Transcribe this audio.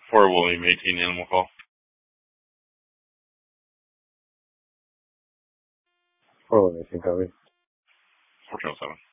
For William 18 animal call. 418 copy. 1407.